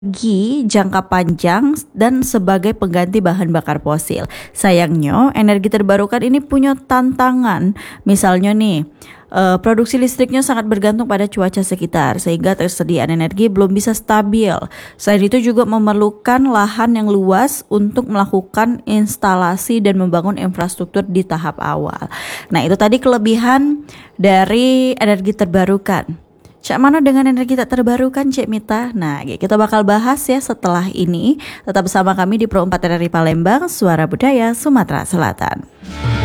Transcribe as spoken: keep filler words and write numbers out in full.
Energi jangka panjang dan sebagai pengganti bahan bakar fosil. Sayangnya, energi terbarukan ini punya tantangan. Misalnya nih, eh, produksi listriknya sangat bergantung pada cuaca sekitar, sehingga tersediaan energi belum bisa stabil. Selain itu juga memerlukan lahan yang luas untuk melakukan instalasi dan membangun infrastruktur di tahap awal. Nah, itu tadi kelebihan dari energi terbarukan. Cak mana dengan energi tak terbarukan, Cek Mita? Nah, kita bakal bahas ya setelah ini. Tetap bersama kami di Pro empat R R I Palembang, Suara Budaya Sumatera Selatan.